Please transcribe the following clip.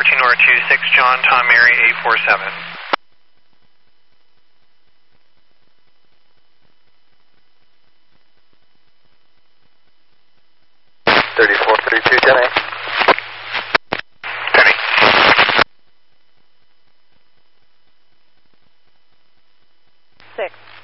14 or 26 John, Tom Mary 847. 3432, 10A. 10A. 6.